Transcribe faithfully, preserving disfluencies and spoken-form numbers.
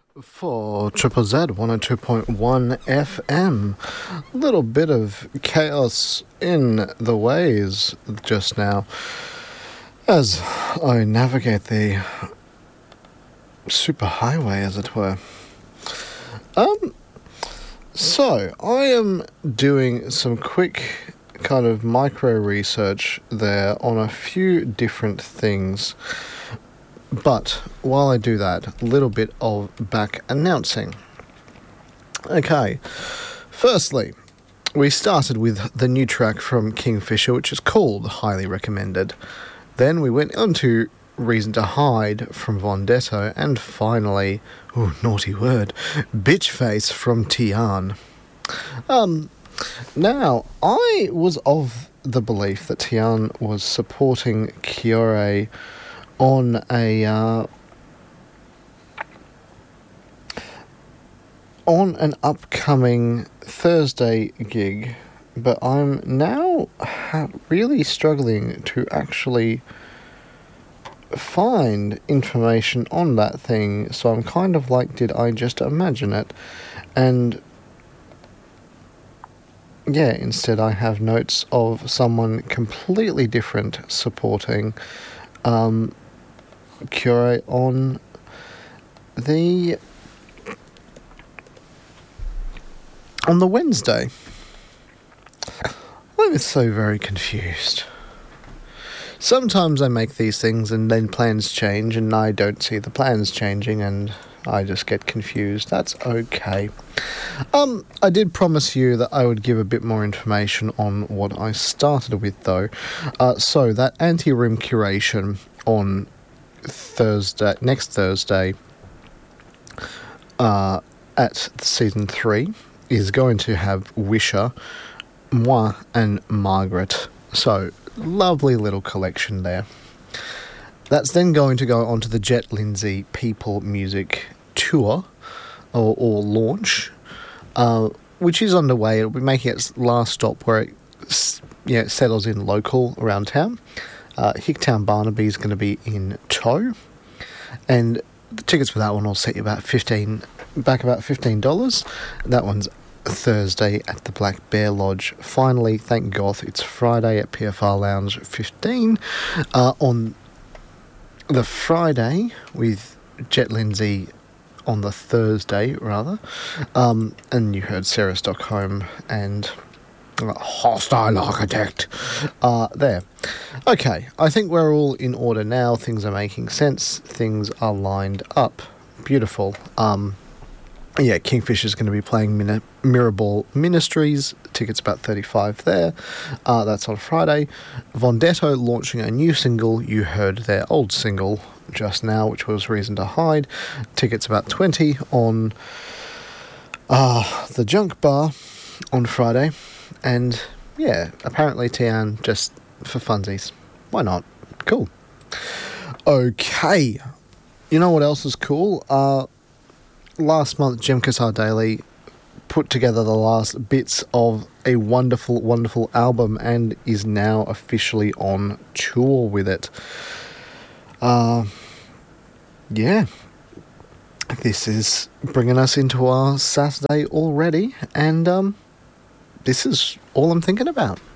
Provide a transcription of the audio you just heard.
For Triple Z one oh two point one F M. A little bit of chaos in the ways just now as I navigate the superhighway, as it were. Um, so, I am doing some quick kind of micro research there on a few different things. But while I do that, a little bit of back announcing. Okay, firstly, we started with the new track from Kingfisher, which is called Highly Recommended. Then we went on to Reason to Hide from Vendetto, and finally, oh, naughty word, Bitch Face from Tian. Um, now, I was of the belief that Tian was supporting Kiore on a uh, on an upcoming Thursday gig, but I'm now ha- really struggling to actually find information on that thing, so I'm kind of like, did I just imagine it? And yeah, instead I have notes of someone completely different supporting um Cure on the on the Wednesday. I'm so very confused. Sometimes I make these things and then plans change and I don't see the plans changing and I just get confused. That's okay. Um, I did promise you that I would give a bit more information on what I started with though. Uh, so that anti-room curation on Thursday, next Thursday, uh, at season three is going to have Wisher, Moi, and Margaret. So, lovely little collection there. That's then going to go on to the Jet Lindsay People Music Tour, or, or launch, uh, which is underway. It'll be making its last stop where it, you know, settles in local around town. Uh, Hicktown Barnaby is going to be in tow, and the tickets for that one will set you about fifteen, back about fifteen dollars. That one's Thursday at the Black Bear Lodge. Finally, thank God, it's Friday at P F R Lounge fifteen. Uh, on the Friday with Jet Lindsay on the Thursday rather, um, and you heard Sarah Stockholm and Hostile Architect uh, there. Okay, I think we're all in order now. Things are making sense. Things are lined up. Beautiful. Um, yeah, Kingfisher's going to be playing Min- Mirrorball Ministries. Tickets about thirty-five there. Uh, that's on Friday. Vendetto launching a new single. You heard their old single just now, which was Reason to Hide. Tickets about twenty on uh, the Junk Bar on Friday. And, yeah, apparently Tian just for funsies. Why not? Cool. Okay. You know what else is cool? Uh, last month, Jem Cassar Daily put together the last bits of a wonderful, wonderful album and is now officially on tour with it. Uh, yeah. This is bringing us into our Saturday already, and, um... this is all I'm thinking about.